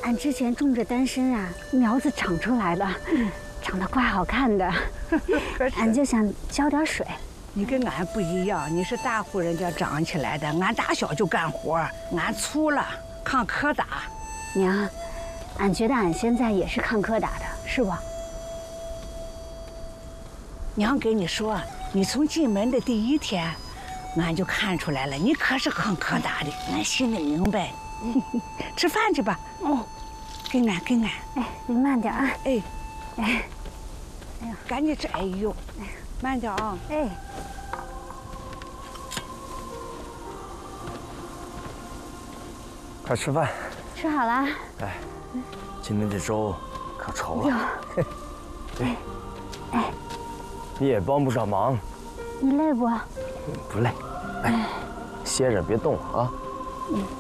俺之前种着丹参啊，苗子长出来了，长得怪好看的。俺就想浇点水。 你跟俺不一样，你是大户人家长起来的，俺打小就干活，俺粗了，抗磕打。 娘，俺觉得俺现在也是抗磕打的，是不？ 娘跟你说，你从进门的第一天，俺就看出来了，你可是抗磕打的，俺心里明白。吃饭去吧。哦，跟俺。 哎，你慢点啊。 哎，哎呀，赶紧吃。哎呦，慢点啊。 哎。 快吃饭。 吃好了。 哎，今天这粥可稠了。对。哎，你也帮不上忙。 你累不？ 不累。哎，歇着别动啊。